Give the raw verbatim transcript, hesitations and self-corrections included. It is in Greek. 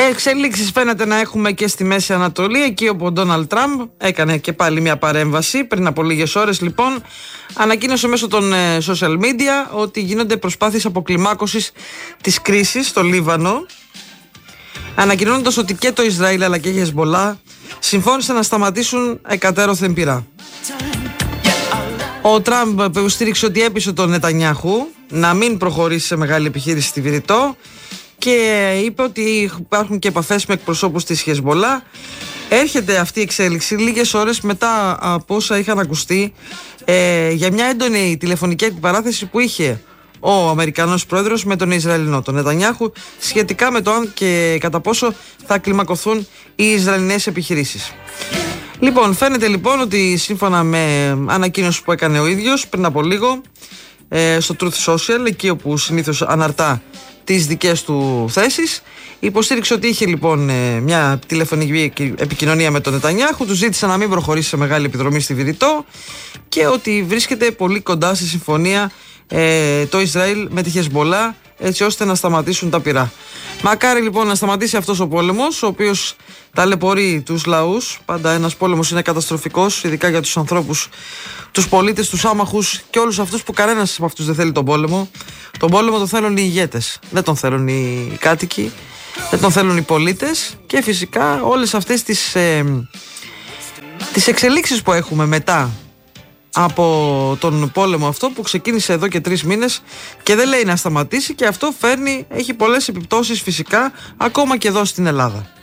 Εξελίξεις φαίνεται να έχουμε και στη Μέση Ανατολή, εκεί όπου ο Ντόναλντ Τραμπ έκανε και πάλι μια παρέμβαση πριν από λίγες ώρες. Λοιπόν, ανακοίνωσε μέσω των ε, social media ότι γίνονται προσπάθειες αποκλιμάκωσης της κρίσης στο Λίβανο, ανακοινώνοντας ότι και το Ισραήλ αλλά και η Χεσμολάχ συμφώνησαν να σταματήσουν εκατέρωθεν πυρά. Ο Τραμπ στήριξε ότι έπεισε τον Νετανιάχου να μην προχωρήσει σε μεγάλη επιχείρηση στη Βηρητό και είπε ότι υπάρχουν και επαφές με εκπροσώπους της Χεσμολάχ. Έρχεται αυτή η εξέλιξη λίγες ώρες μετά από όσα είχαν ακουστεί ε, για μια έντονη τηλεφωνική αντιπαράθεση που είχε ο Αμερικανός πρόεδρος με τον Ισραηλινό, τον Νετανιάχου, σχετικά με το αν και κατά πόσο θα κλιμακωθούν οι Ισραηλινές επιχειρήσεις. Λοιπόν, φαίνεται λοιπόν ότι σύμφωνα με ανακοίνωση που έκανε ο ίδιος πριν από λίγο ε, στο Truth Social, εκεί όπου συνήθως αναρτά τις δικές του θέσεις, υποστήριξε ότι είχε λοιπόν ε, μια τηλεφωνική επικοινωνία με τον Νετανιάχου, του ζήτησε να μην προχωρήσει σε μεγάλη επιδρομή στη Βηρητό και ότι βρίσκεται πολύ κοντά στη συμφωνία ε, το Ισραήλ με τη Χεσμολάχ, έτσι ώστε να σταματήσουν τα πυρά. Μακάρι λοιπόν να σταματήσει αυτός ο πόλεμος, ο οποίος ταλαιπωρεί τους λαούς. Πάντα ένας πόλεμος είναι καταστροφικός, ειδικά για τους ανθρώπους, τους πολίτες, τους άμαχους και όλους αυτούς που κανένας από αυτούς δεν θέλει τον πόλεμο. Τον πόλεμο τον θέλουν οι ηγέτες, δεν τον θέλουν οι κάτοικοι, δεν τον θέλουν οι πολίτες και φυσικά όλες αυτές τις, ε, τις εξελίξεις που έχουμε μετά από τον πόλεμο αυτό που ξεκίνησε εδώ και τρεις μήνες και δεν λέει να σταματήσει, και αυτό φέρνει, έχει πολλές επιπτώσεις φυσικά ακόμα και εδώ στην Ελλάδα.